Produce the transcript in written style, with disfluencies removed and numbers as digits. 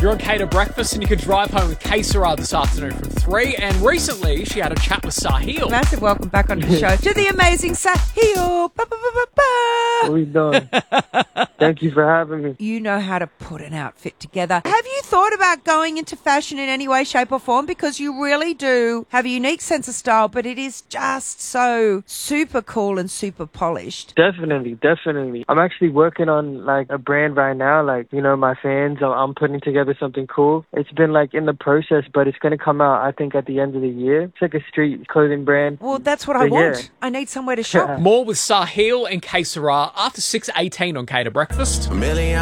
You're on Cater Breakfast and you can drive home with K Sarah this afternoon from 3. And recently she had a chat with Sahil. Massive welcome back on the show to the amazing Sahil. What are we doing? Thank you for having me. You know how to put an outfit together. Have you thought about going into fashion in any way, shape or form? Because you really do have a unique sense of style, but it is just so super cool and super polished. Definitely. I'm actually working on like a brand right now. Like, you know, my fans, I'm putting together something cool. It's been like in the process, but it's going to come out, I think, at the end of the year. It's like a street clothing brand. Well, that's what I want. I need somewhere to shop. More with Sahil and K Sarah after 6:18 on Cater Breakfast.